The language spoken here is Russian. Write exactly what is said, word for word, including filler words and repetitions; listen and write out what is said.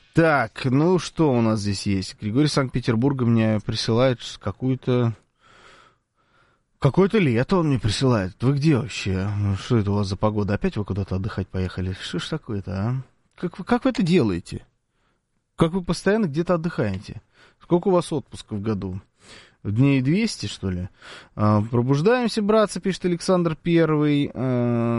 Так, ну что у нас здесь есть? Григорий из Санкт-Петербурга мне присылает какую-то... Какое-то лето он мне присылает. Вы где вообще? Ну, что это у вас за погода? Опять вы куда-то отдыхать поехали? Что ж такое-то, а? Как вы, как вы это делаете? Как вы постоянно где-то отдыхаете? Сколько у вас отпуска в году? Дней двести, что ли? А, пробуждаемся, братцы, пишет Александр Первый. А,